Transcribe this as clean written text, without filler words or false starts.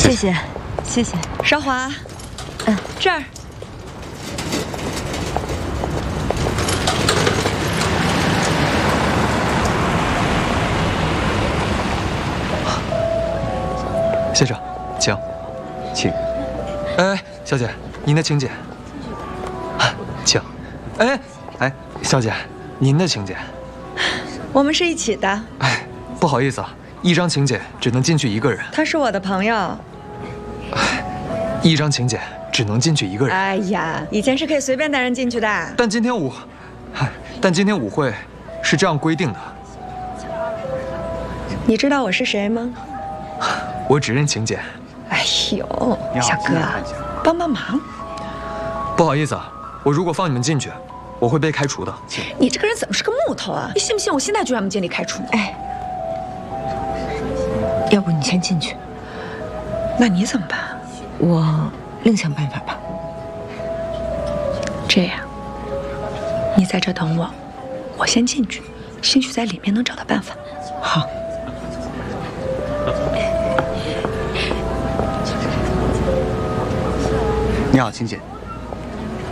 谢谢，谢谢。 韶华，这儿。 先生，请，请。哎，小姐，您的请柬。请。哎，小姐，您的请柬。 我们是一起的。 哎，不好意思啊，一张请柬只能进去一个人。 他是我的朋友。 哎，一张请柬只能进去一个人。 哎呀，以前是可以随便带人进去的。 但今天舞会是这样规定的。 你知道我是谁吗？ 我只认请柬。 哎呦，小哥，帮帮忙。 不好意思啊，我如果放你们进去，我会被开除的。 你这个人怎么是个木头啊？你信不信我现在就让我们经理开除你？ 哎，要不你先进去， 那你怎么办？ 我另想办法吧。 这样，你在这等我，我先进去，兴许在里面能找到办法。 好。 你好，请柬。